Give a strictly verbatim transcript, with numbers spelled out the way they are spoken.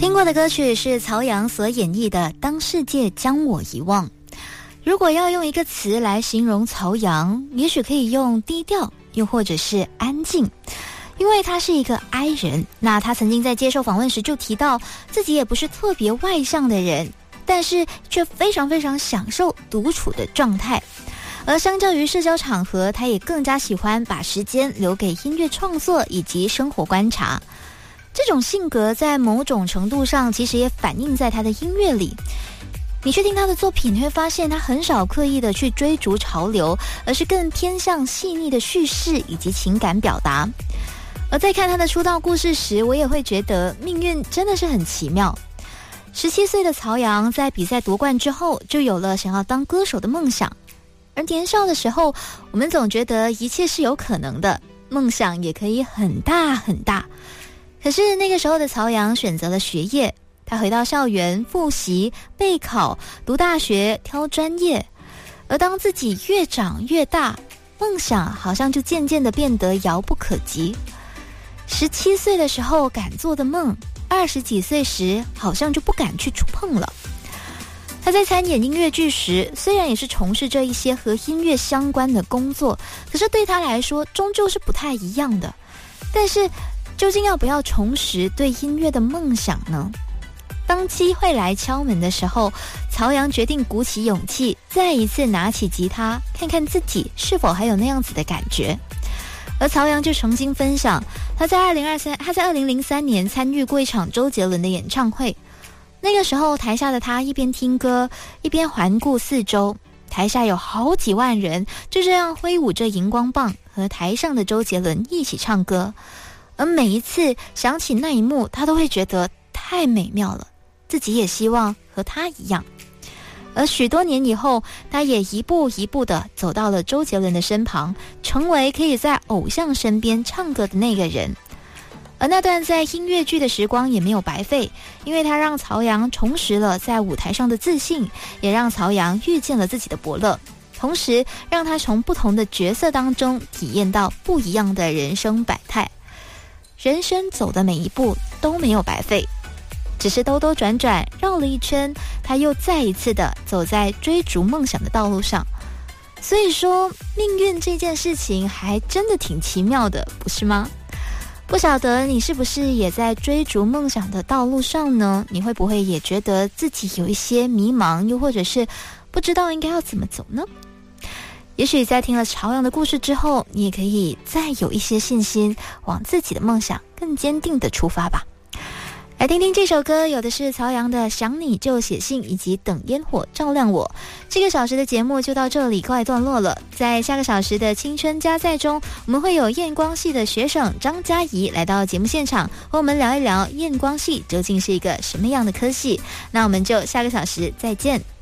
听过的歌曲是曹阳所演绎的《当世界将我遗忘》。如果要用一个词来形容曹阳，也许可以用低调，又或者是安静。因为他是一个 I 人，那他曾经在接受访问时就提到自己也不是特别外向的人，但是却非常非常享受独处的状态。而相较于社交场合，他也更加喜欢把时间留给音乐创作以及生活观察。这种性格在某种程度上其实也反映在他的音乐里。你去听他的作品，你会发现他很少刻意的去追逐潮流，而是更偏向细腻的叙事以及情感表达。而在看他的出道故事时，我也会觉得命运真的是很奇妙。十七岁的曹阳在比赛夺冠之后，就有了想要当歌手的梦想。而年少的时候，我们总觉得一切是有可能的，梦想也可以很大很大。可是那个时候的曹阳选择了学业，他回到校园复习、备考、读大学、挑专业。而当自己越长越大，梦想好像就渐渐地变得遥不可及。十七岁的时候敢做的梦，二十几岁时好像就不敢去触碰了。他在参演音乐剧时，虽然也是从事这一些和音乐相关的工作，可是对他来说终究是不太一样的。但是究竟要不要重拾对音乐的梦想呢？当机会来敲门的时候，曹阳决定鼓起勇气，再一次拿起吉他，看看自己是否还有那样子的感觉。而曹阳就曾经分享，他在二零二三，他在二零零三年参与过一场周杰伦的演唱会。那个时候，台下的他一边听歌，一边环顾四周，台下有好几万人就这样挥舞着荧光棒，和台上的周杰伦一起唱歌。而每一次想起那一幕，他都会觉得太美妙了，自己也希望和他一样。而许多年以后，他也一步一步地走到了周杰伦的身旁，成为可以在偶像身边唱歌的那个人。而那段在音乐剧的时光也没有白费，因为他让曹阳重拾了在舞台上的自信，也让曹阳遇见了自己的伯乐，同时让他从不同的角色当中体验到不一样的人生百态。人生走的每一步都没有白费，只是兜兜转转绕了一圈，他又再一次的走在追逐梦想的道路上。所以说，命运这件事情还真的挺奇妙的，不是吗？不晓得你是不是也在追逐梦想的道路上呢？你会不会也觉得自己有一些迷茫，又或者是不知道应该要怎么走呢？也许在听了曹阳的故事之后，你也可以再有一些信心，往自己的梦想更坚定的出发吧。来听听这首歌，有的是曹阳的《想你就写信》以及《等烟火照亮我》。这个小时的节目就到这里告一段落了。在下个小时的青春加赛中，我们会有验光系的学生张嘉怡来到节目现场，和我们聊一聊验光系究竟是一个什么样的科系。那我们就下个小时再见。